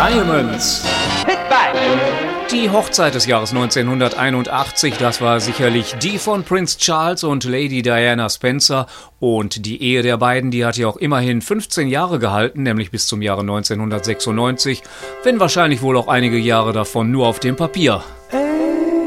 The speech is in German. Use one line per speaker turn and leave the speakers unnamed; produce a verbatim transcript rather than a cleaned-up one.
Diamonds. Die Hochzeit des Jahres neunzehnhunderteinundachtzig, das war sicherlich die von Prince Charles und Lady Diana Spencer. Und die Ehe der beiden, die hat ja auch immerhin fünfzehn Jahre gehalten, nämlich bis zum Jahre neunzehnhundertsechsundneunzig, wenn wahrscheinlich wohl auch einige Jahre davon nur auf dem Papier.